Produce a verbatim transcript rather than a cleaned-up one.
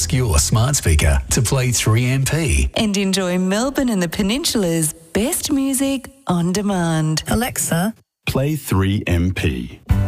ask your smart speaker to play three M P. And enjoy Melbourne and the Peninsula's best music on demand. Alexa, play three M P.